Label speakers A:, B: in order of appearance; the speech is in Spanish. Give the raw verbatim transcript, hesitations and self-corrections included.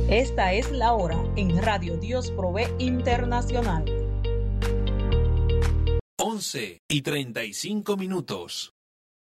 A: Esta es la hora en Radio Dios Provee Internacional.
B: once y treinta y cinco minutos.